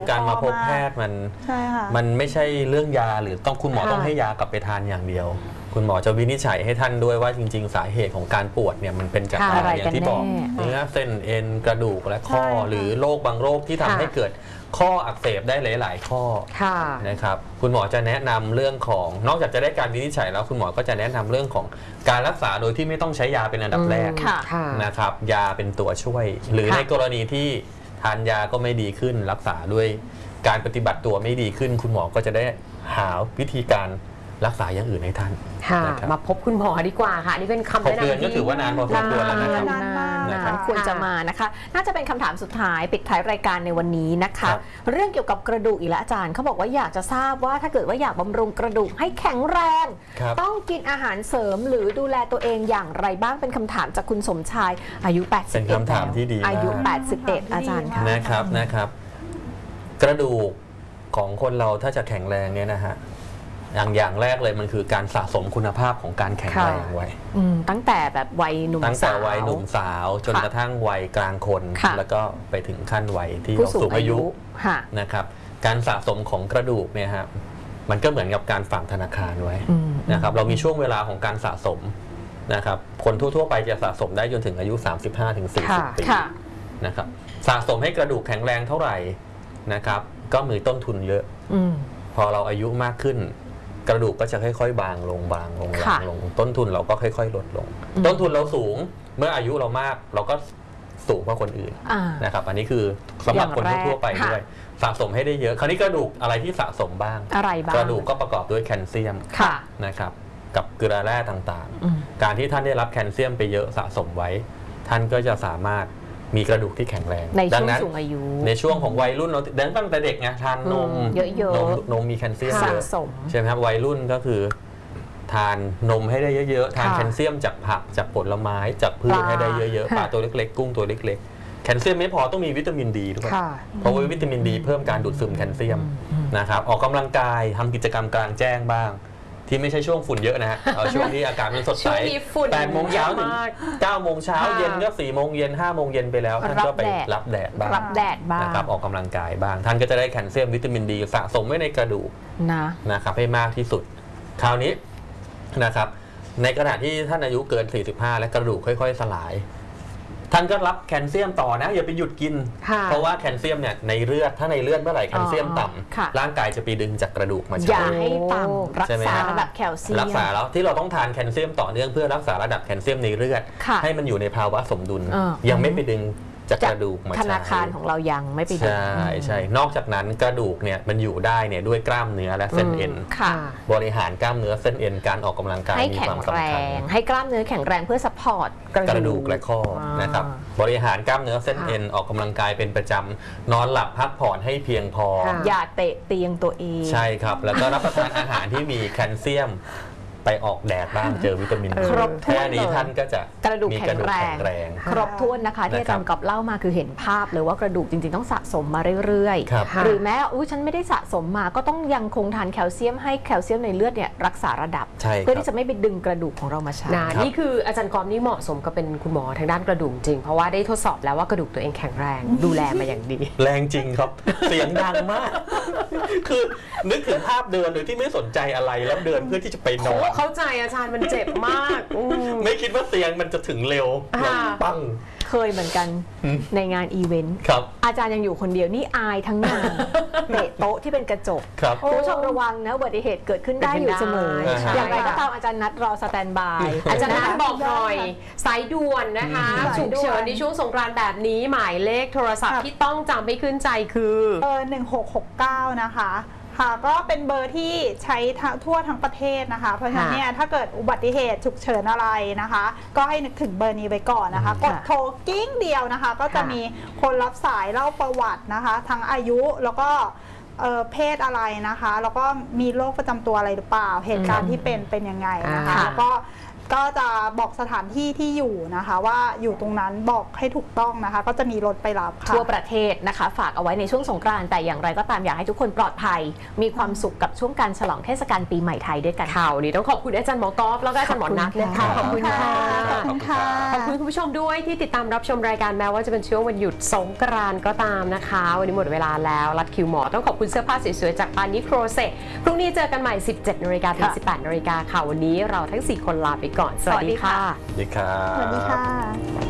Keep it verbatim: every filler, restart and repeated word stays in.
การมาพบแพทย์มันมันไม่ใช่เรื่องยาหรือต้องคุณหมอต้องให้ยากลับไปทานอย่างเดียวคุณหมอจะวินิจฉัยให้ท่านด้วยว่าจริงๆสาเหตุของการปวดเนี่ยมันเป็นจากอะไรอย่างที่บอกเนื้อเส้นเอ็นกระดูกและข้อหรือโรคบางโรคที่ทำให้เกิดข้ออักเสบได้หลายๆข้อนะครับคุณหมอจะแนะนำเรื่องของนอกจากจะได้การวินิจฉัยแล้วคุณหมอก็จะแนะนำเรื่องของการรักษาโดยที่ไม่ต้องใช้ยาเป็นอันดับแรกนะครับยาเป็นตัวช่วยหรือในกรณีที่ทานยาก็ไม่ดีขึ้นรักษาด้วยการปฏิบัติตัวไม่ดีขึ้นคุณหมอก็จะได้หาวิธีการรักษาอย่างอื่นให้ท่านมาพบคุณหมอดีกว่าค่ะนี่เป็นคำแนะนำเดือนก็ถือว่านานพอสมควรแล้วนะครับนานมากนะคะควรจะมานะคะน่าจะเป็นคำถามสุดท้ายปิดท้ายรายการในวันนี้นะคะเรื่องเกี่ยวกับกระดูกอีกแล้วอาจารย์เขาบอกว่าอยากจะทราบว่าถ้าเกิดว่าอยากบำรุงกระดูกให้แข็งแรงต้องกินอาหารเสริมหรือดูแลตัวเองอย่างไรบ้างเป็นคำถามจากคุณสมชายอายุแปดสิบเอ็ดเป็นคำถามที่ดีอายุแปดสิบเอ็ดอาจารย์ค่ะนะครับนะครับกระดูกของคนเราถ้าจะแข็งแรงเนี่ยนะฮะอย่างอย่างแรกเลยมันคือการสะสมคุณภาพของการแข็งแรงไว้ตั้งแต่แบบวัยหนุ่มสาวตั้งแต่วัยหนุ่มสาวจนกระทั่งวัยกลางคนแล้วก็ไปถึงขั้นวัยที่สูงอายุนะครับการสะสมของกระดูกเนี่ยฮะมันก็เหมือนกับการฝากธนาคารไว้นะครับเรามีช่วงเวลาของการสะสมนะครับคนทั่วๆไปจะสะสมได้จนถึงอายุ สามสิบห้าถึงสี่สิบ ปีนะครับสะสมให้กระดูกแข็งแรงเท่าไหร่นะครับก็มีต้นทุนเยอะพอเราอายุมากขึ้นกระดูกก็จะค่อยๆบางลงบางลงบางลงต้นทุนเราก็ค่อยๆลดลงต้นทุนเราสูงเมื่ออายุเรามากเราก็สูงกว่าคนอื่นนะครับอันนี้คือสำหรับคนทั่วไปด้วยสะสมให้ได้เยอะคราวนี้กระดูกอะไรที่สะสมบ้างกระดูกก็ประกอบด้วยแคลเซียมนะครับกับเกลือแร่ต่างๆการที่ท่านได้รับแคลเซียมไปเยอะสะสมไว้ท่านก็จะสามารถมีกระดูกที่แข็งแรงดังนั้นในช่วงของวัยรุ่นเราดังตั้งแต่เด็กไงทานนมเยอะๆนมมีแคลเซียมสะสมใช่ไหมครับวัยรุ่นก็คือทานนมให้ได้เยอะๆทานแคลเซียมจากผักจากผลไม้จากพืชให้ได้เยอะๆปลาตัวเล็กๆกุ้งตัวเล็กๆแคลเซียมไม่พอต้องมีวิตามินดีด้วยเพราะว่าวิตามินดีเพิ่มการดูดซึมแคลเซียมนะครับออกกำลังกายทำกิจกรรมกลางแจ้งบ้างที่ไม่ใช่ช่วงฝุ่นเยอะนะฮะช่วงที่อากาศมันสดใสแปดโมงเช้าถึงเก้าโมงเช้าเย็นก็สี่โมงเย็นห้าโมงเย็นไปแล้วท่านก็ไปรับแดดบ้างรับแดดบ้างนะครับออกกำลังกายบ้างท่านก็จะได้แคลเซียมวิตามินดีสะสมไว้ในกระดูกนะนะครับให้มากที่สุดคราวนี้นะครับในขณะที่ท่านอายุเกินสี่สิบห้าและกระดูกค่อยๆสลายท่านก็รับแคลเซียมต่อนะอย่าไปหยุดกินเพราะว่าแคลเซียมเนี่ยในเลือดถ้าในเลือดเมื่อไหร่แคลเซียมต่ำร่างกายจะไปดึงจากกระดูกมาใช้อย่าให้ต่ำรักษาระดับแคลเซียมรักษาแล้วที่เราต้องทานแคลเซียมต่อเนื่องเพื่อรักษาระดับแคลเซียมในเลือดให้มันอยู่ในภาวะสมดุลยังไม่ไปดึงจากกระดูกมาใช้ธนาคารของเรายังไม่ไปดึงใช่ใช่นอกจากนั้นกระดูกเนี่ยมันอยู่ได้เนี่ยด้วยกล้ามเนื้อและเส้นเอ็นบริหารกล้ามเนื้อเส้นเอ็นการออกกำลังกายมีความสำคัญให้กล้ามเนื้อแข็งแรงเพื่อซัพพอร์ตกระดูกและข้อนะครับบริหารกล้ามเนื้อเส้นเอ็นออกกำลังกายเป็นประจำนอนหลับพักผ่อนให้เพียงพออย่าเตะเตียงตัวเองใช่ครับแล้วก็รับประทานอาหารที่มีแคลเซียมไปออกแดดบ้างเจอวิตามินครบถ้วนแค่นี้ท่านก็จะกระดูกแข็งแรงครบถ้วนนะคะที่อาจารย์กอบเล่ามาคือเห็นภาพเลยว่ากระดูกจริงๆต้องสะสมมาเรื่อยๆหรือแม้อุ้ยฉันไม่ได้สะสมมาก็ต้องยังคงทานแคลเซียมให้แคลเซียมในเลือดเนี่ยรักษาระดับเพื่อที่จะไม่ไปดึงกระดูกของเรามาใช้นี่คืออาจารย์กอบนี่เหมาะสมกับเป็นคุณหมอทางด้านกระดูกจริงเพราะว่าได้ทดสอบแล้วว่ากระดูกตัวเองแข็งแรงดูแลมาอย่างดีแรงจริงครับเสียงดังมากคือนึกถึงภาพเดินโดยที่ไม่สนใจอะไรแล้วเดินเพื่อที่จะไปนอนเข้าใจอาจารย์มันเจ็บมากไม่คิดว่าเตียงมันจะถึงเร็วปังเคยเหมือนกันในงานอีเวนต์อาจารย์ยังอยู่คนเดียวนี่อายทั้งงานเตะโต๊ะที่เป็นกระจกคุณผู้ชมระวังนะอุบัติเหตุเกิดขึ้นได้อยู่เสมออย่างไรก็ตามอาจารย์นัดรอสแตนบายอาจารย์นัดบอกหน่อยสายด่วนนะคะฉุกเฉินในช่วงสงกรานต์แบบนี้หมายเลขโทรศัพท์ที่ต้องจำให้ขึ้นใจคือเบอร์หนึ่งหกหกเก้านะคะค่ะก็เป็นเบอร์ที่ใช้ทั่วทั้งประเทศนะคะเพราะฉะนั้นเนี่ยถ้าเกิดอุบัติเหตุฉุกเฉินอะไรนะคะก็ให้นึกถึงเบอร์นี้ไว้ก่อนนะคะกดโทรกิ้งเดียวนะคะก็จะมีคนรับสายเล่าประวัตินะคะทั้งอายุแล้วก็เพศอะไรนะคะแล้วก็มีโรคประจำตัวอะไรหรือเปล่าเหตุการณ์ที่เป็นเป็นยังไงนะคะแล้วก็ก็จะบอกสถานที่ที่อยู่นะคะว่าอยู่ตรงนั้นบอกให้ถูกต้องนะคะ ก็จะมีรถไปรับค่ะทั่วประเทศนะคะฝากเอาไว้ในช่วงสงกรานต์แต่อย่างไรก็ตามอยากให้ทุกคนปลอดภัยมีความสุขกับช่วงการฉลองเทศกาลปีใหม่ไทยด้วยกันค่ะวันนี้ต้องขอบคุณอาจารย์หมอกอล์ฟแล้วก็อาจารย์หมอนัทเลยค่ะขอบคุณค่ะขอบคุณค่ะขอบคุณคุณผู้ชมด้วยที่ติดตามรับชมรายการแม้ว่าจะเป็นช่วงวันหยุดสงกรานต์ก็ตามนะคะวันนี้หมดเวลาแล้วรัดคิวหมอต้องขอบคุณเสื้อผ้าสวยๆจากปานิโครเซพรุ่งนี้เจอกันใหม่ สิบเจ็ดนาฬิกา ถึง สิบแปดนาฬิกาค่ะวันนี้เราทั้งสี่คนลาไปก่อนสวัสดีค่ะสวัสดีครับสวัสดีค่ะ